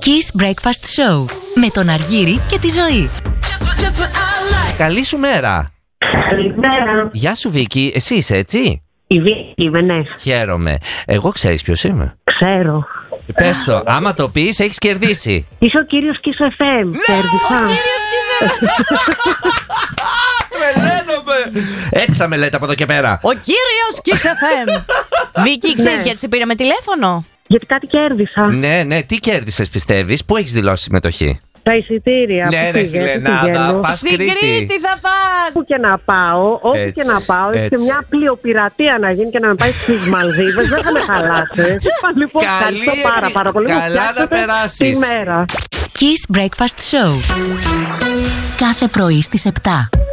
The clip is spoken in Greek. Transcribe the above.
Kiss Breakfast Show με τον Αργύρη και τη Ζωή. Καλή σου μέρα. Καλημέρα. Γεια σου Βίκη, εσύ είσαι έτσι? Η Βίκη είμαι, ναι. Χαίρομαι. Εγώ ξέρεις ποιος είμαι? Ξέρω. Πες το, άμα το πεις έχεις κερδίσει. Είσαι ο κύριος Kiss FM. Κέρδισα. Τρελαίνομαι. Έτσι θα με λέτε από εδώ και πέρα. Ο κύριος Kiss FM. Βίκη, ξέρεις γιατί σε πήραμε τηλέφωνο? Γιατί κάτι κέρδισα. Ναι, τι κέρδισες πιστεύεις? Πού έχεις δηλώσει συμμετοχή? Τα εισιτήρια. Ναι, που ρε πήγες, φίλε, που πηγαίνω. να πας Στην Κρήτη θα πας. Όπου και να πάω, όπου και να πάω, και μια πλειοπειρατεία να γίνει και να με πάει στις Μαλδίβες, δεν θα με χαλάσει. Λοιπόν, ευχαριστώ πάρα πολύ. Καλά να περάσεις. Τη μέρα. Kiss Breakfast Show. Κάθε πρωί στις 7.